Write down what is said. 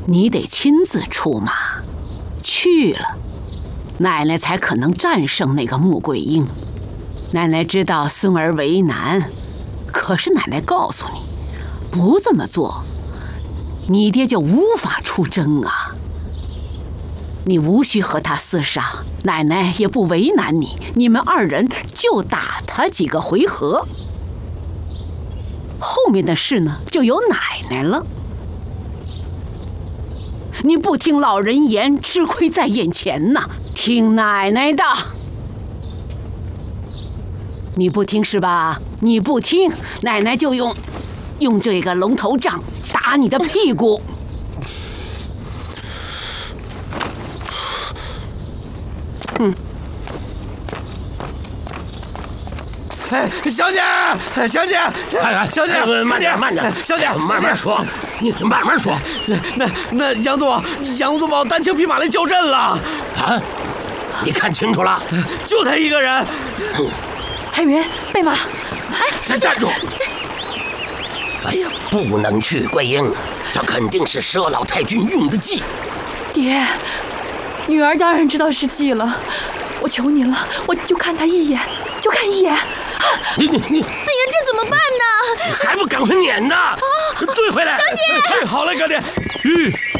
你得亲自出马，去了，奶奶才可能战胜那个穆桂英。奶奶知道孙儿为难，可是奶奶告诉你，不这么做，你爹就无法出征啊。你无需和他厮杀，奶奶也不为难你，你们二人就打他几个回合。后面的事呢，就由奶奶了。你不听老人言，吃亏在眼前呐，听奶奶的。你不听是吧？你不听，奶奶就用这个龙头杖打你的屁股。 哎，小姐，小姐，小姐， 慢点，慢点， 小姐， 慢慢说，你慢慢说。 那杨宗保单枪匹马来交阵了啊！你看清楚了， 就他一个人。 彩云，备马。 哎，先站住！哎呀，不能去，桂英，这肯定是佘老太君用的计。 爹，女儿当然知道是计了，我求您了，我就看他一眼，就看一眼。 你， 哎呀，这怎么办呢？ 还不赶快撵呢！追回来！ 小姐， 好嘞，哥爹。